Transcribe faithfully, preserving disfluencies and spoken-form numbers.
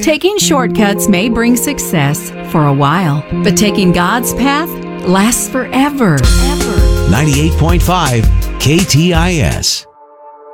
Taking shortcuts may bring success for a while, but taking God's path lasts forever. Ever. ninety-eight point five K T I S.